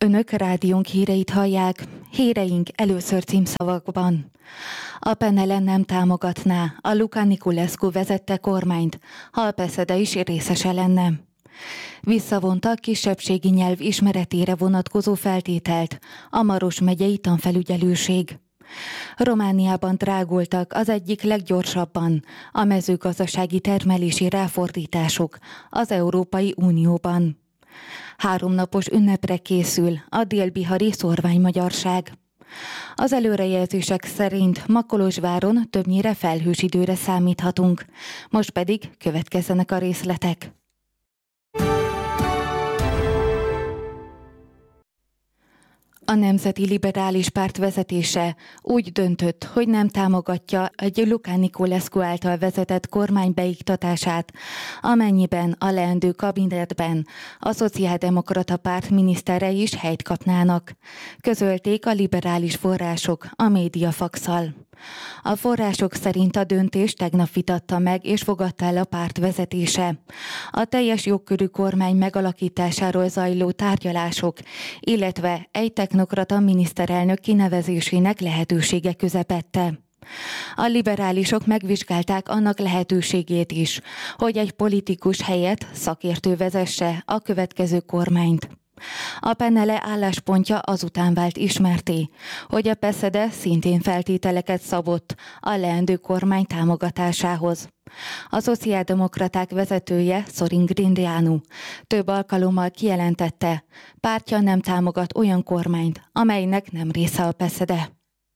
Önök rádiónk híreit hallják, híreink először címszavakban. A PNL nem támogatná a Luca Niculescu vezette kormányt, ha a PSZDE is részese lenne. Visszavonta a kisebbségi nyelv ismeretére vonatkozó feltételt a Maros megyei tanfelügyelőség. Romániában drágultak az egyik leggyorsabban a mezőgazdasági termelési ráfordítások az Európai Unióban. 3 napos ünnepre készül a dél-bihari szórványmagyarság. Az előrejelzések szerint ma Kolozsváron többnyire felhős időre számíthatunk. Most pedig következzenek a részletek. A Nemzeti Liberális Párt vezetése úgy döntött, hogy nem támogatja egy Luca Niculescu által vezetett kormány beiktatását, amennyiben a leendő kabinetben a Szociáldemokrata Párt miniszterei is helyt kapnának, közölték a liberális források a Mediafax-szal. A források szerint a döntést tegnap vitatta meg és fogadta el a párt vezetése. A teljes jogkörű kormány megalakításáról zajló tárgyalások, illetve egy technokrata miniszterelnök kinevezésének lehetősége közepette. A liberálisok megvizsgálták annak lehetőségét is, hogy egy politikus helyett szakértő vezesse a következő kormányt. A PNL álláspontja azután vált ismertté, hogy a PSZDE szintén feltételeket szabott a leendő kormány támogatásához. A szociáldemokraták vezetője, Sorin Grindeanu több alkalommal kijelentette, pártja nem támogat olyan kormányt, amelynek nem része a PSZDE.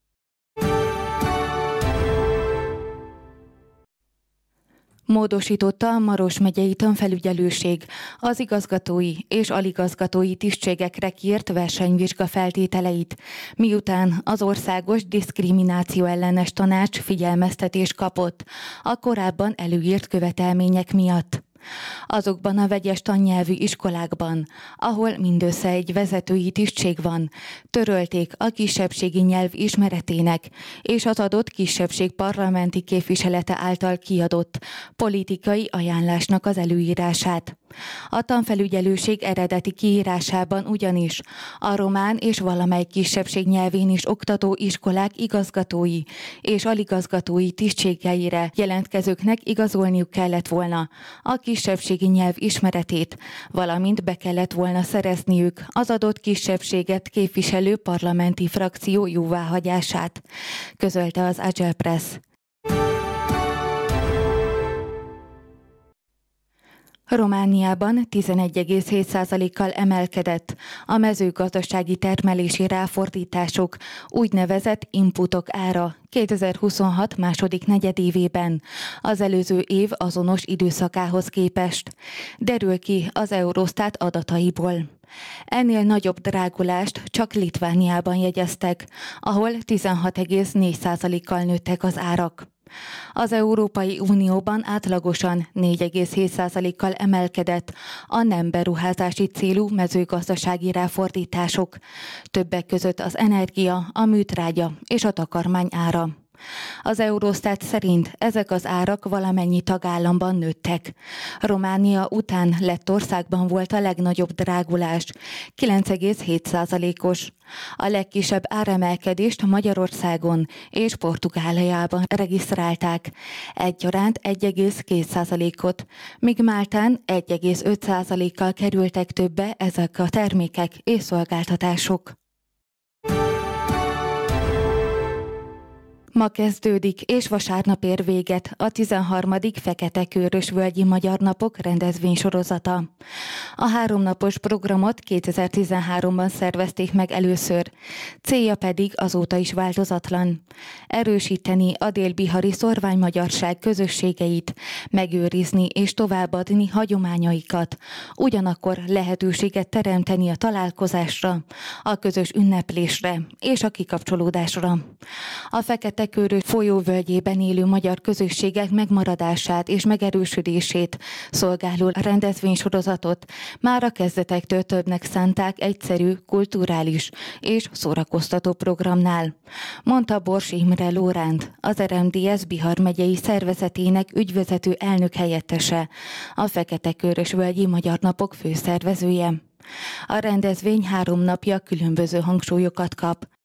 Módosította a Maros megyei tanfelügyelőség az igazgatói és aligazgatói tisztségekre kiírt versenyvizsga feltételeit, miután az Országos Diszkrimináció Ellenes Tanács figyelmeztetést kapott a korábban előírt követelmények miatt. Azokban a vegyes tannyelvű iskolákban, ahol mindössze egy vezetői tisztség van, törölték a kisebbségi nyelv ismeretének és az adott kisebbség parlamenti képviselete által kiadott politikai ajánlásnak az előírását. A tanfelügyelőség eredeti kiírásában ugyanis a román és valamely kisebbség nyelvén is oktató iskolák igazgatói és aligazgatói tisztségeire jelentkezőknek igazolniuk kellett volna a kisebbségi nyelv ismeretét, valamint be kellett volna szerezniük az adott kisebbséget képviselő parlamenti frakció jóváhagyását, közölte az Agile Press. Romániában 11,7%-kal emelkedett a mezőgazdasági termelési ráfordítások úgynevezett inputok ára 2026 második negyedévében az előző év azonos időszakához képest, derül ki az Eurostat adataiból. Ennél nagyobb drágulást csak Litvániában jegyeztek, ahol 16,4%-kal nőttek az árak. Az Európai Unióban átlagosan 4,7%-kal emelkedett a nem beruházási célú mezőgazdasági ráfordítások, többek között az energia, a műtrágya és a takarmány ára. Az Eurostat szerint ezek az árak valamennyi tagállamban nőttek. Románia után Lettországban volt a legnagyobb drágulás, 9,7%-os. A legkisebb áremelkedést Magyarországon és Portugáliában regisztrálták, egyaránt 1,2%-ot, míg Máltán 1,5%-kal kerültek többe ezek a termékek és szolgáltatások. Ma kezdődik és vasárnap ér véget a 13. Fekete-Körös-völgyi Magyar Napok rendezvénysorozata. A 3 napos programot 2013-ban szervezték meg először, célja pedig azóta is változatlan. Erősíteni a dél-bihari szórványmagyarság közösségeit, megőrizni és továbbadni hagyományaikat, ugyanakkor lehetőséget teremteni a találkozásra, a közös ünneplésre és a kikapcsolódásra. A Fekete-Körös folyóvölgyében élő magyar közösségek megmaradását és megerősödését szolgáló rendezvénysorozatot már a kezdetektől többnek szánták egyszerű, kulturális és szórakoztató programnál, mondta Bors Imre Lóránt, az RMDSZ Bihar megyei szervezetének ügyvezető elnök helyettese, a Fekete-Körös-völgyi Magyar Napok főszervezője. A rendezvény 3 napja különböző hangsúlyokat kap.